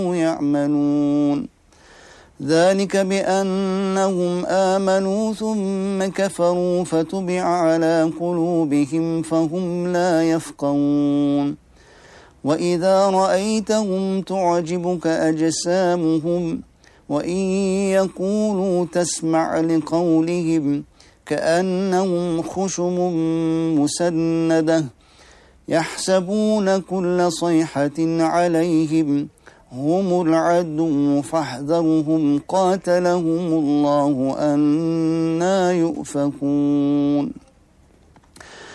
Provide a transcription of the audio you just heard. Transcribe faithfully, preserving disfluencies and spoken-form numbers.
يعملون ذلك بأنهم آمنوا ثم كفروا فتبع على قلوبهم فهم لا يفقهون وإذا رأيتهم تعجبك أجسامهم وإن يقولوا تسمع لقولهم كأنهم خشب مسندة يحسبون كل صيحة عليهم هم العدو فاحذرهم قاتلهم الله أنى يؤفكون.